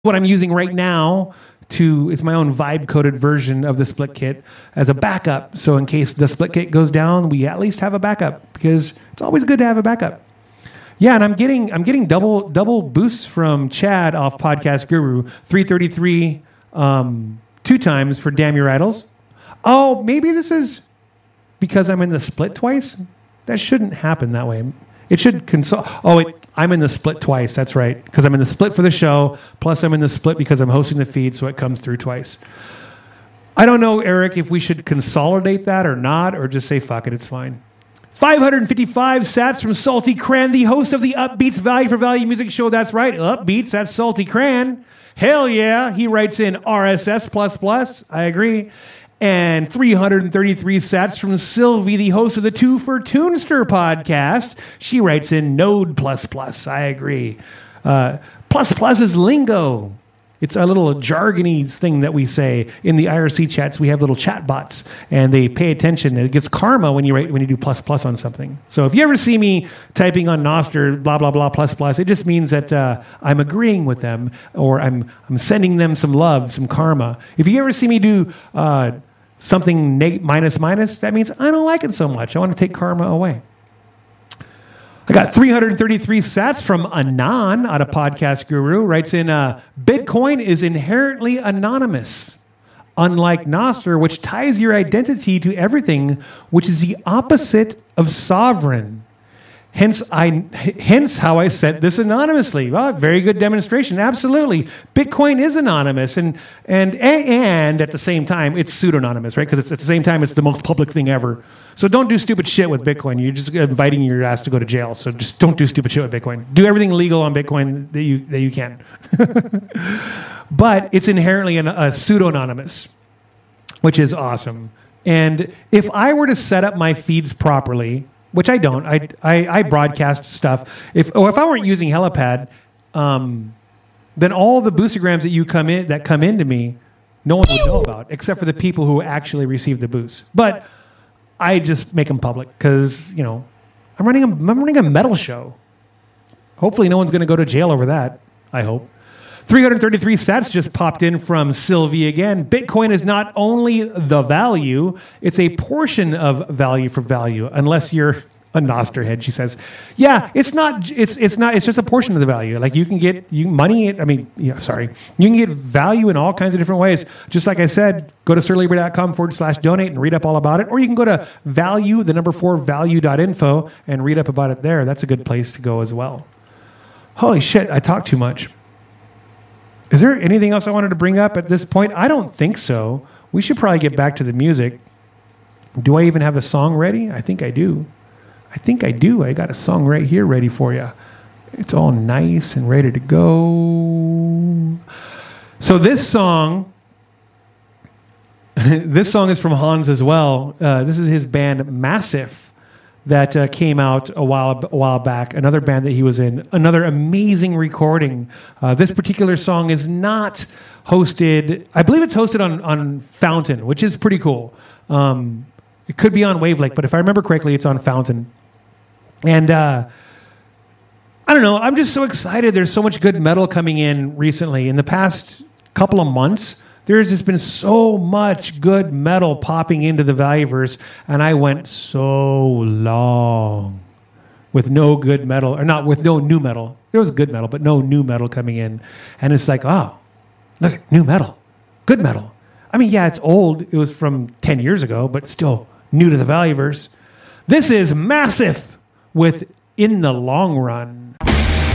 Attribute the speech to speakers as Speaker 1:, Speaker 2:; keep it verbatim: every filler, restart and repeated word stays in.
Speaker 1: what I'm using right now to it's my own vibe coded version of the split kit as a backup. So in case the split kit goes down, we at least have a backup because it's always good to have a backup. Yeah, and I'm getting I'm getting double double boosts from Chad off Podcast Guru, three thirty-three um, two times for Damn Your Idols. Oh, maybe this is because I'm in the split twice. That shouldn't happen that way. It should console. Oh, it, I'm in the split twice. That's right. Because I'm in the split for the show. Plus, I'm in the split because I'm hosting the feed, so it comes through twice. I don't know, Eric, if we should consolidate that or not, or just say, fuck it, it's fine. five hundred fifty-five sats from Salty Cran, the host of the Upbeats Value for Value music show. That's right. Upbeats, that's Salty Cran. Hell yeah. He writes in R S S plus plus. I agree. And three hundred thirty-three sats from Sylvie, the host of the Two for Tunester podcast. She writes in Node plus plus. I agree. Uh, plus plus is lingo. It's a little jargony thing that we say in the I R C chats. We have little chat bots, and they pay attention. And it gets karma when you write when you do plus plus on something. So if you ever see me typing on Nostr blah blah blah plus plus, it just means that uh, I'm agreeing with them, or I'm I'm sending them some love, some karma. If you ever see me do uh, something neg- minus minus, that means I don't like it so much. I want to take karma away. I got three hundred thirty-three sats from Anon out of Podcast Guru. Writes in, uh, Bitcoin is inherently anonymous, unlike Nostr, which ties your identity to everything, which is the opposite of sovereign. Hence, I hence how I said this anonymously. Well, very good demonstration. Absolutely, Bitcoin is anonymous, and and and at the same time, it's pseudonymous, right? Because it's at the same time, it's the most public thing ever. So don't do stupid shit with Bitcoin. You're just inviting your ass to go to jail. So just don't do stupid shit with Bitcoin. Do everything legal on Bitcoin that you that you can. But it's inherently an, a pseudonymous, which is awesome. And if I were to set up my feeds properly, which I don't, I I, I broadcast stuff. If or if I weren't using Helipad, um, then all the boostergrams that you come in that come into me, no one would know about, except for the people who actually receive the boost. But I just make them public because, you know, I'm running a, I'm running a metal show. Hopefully no one's going to go to jail over that, I hope. three hundred thirty-three sats just popped in from Sylvie again. Bitcoin is not only the value, it's a portion of value for value, unless you're a Nostr head, she says. Yeah, it's not, it's it's not, it's just a portion of the value. Like you can get you money, I mean, yeah, sorry. You can get value in all kinds of different ways. Just like I said, go to surlibre.com forward slash donate and read up all about it. Or you can go to value, the number four, value.info and read up about it there. That's a good place to go as well. Holy shit, I talk too much. Is there anything else I wanted to bring up at this point? I don't think so. We should probably get back to the music. Do I even have a song ready? I think I do. I think I do. I got a song right here ready for you. It's all nice and ready to go. So this song, this song is from Hans as well. Uh, this is his band Massive that uh, came out a while a while back. Another band that he was in. Another amazing recording. Uh, this particular song is not hosted. I believe it's hosted on on Fountain, which is pretty cool. Um, it could be on Wavelake, but if I remember correctly, it's on Fountain. And uh, I don't know. I'm just so excited. There's so much good metal coming in recently. In the past couple of months, there's just been so much good metal popping into the Valueverse, and I went so long with no good metal, or not with no new metal. There was good metal, but no new metal coming in. And it's like, oh, look, new metal, good metal. I mean, yeah, it's old. It was from ten years ago, but still new to the Valueverse. This is Massive with In the Long Run.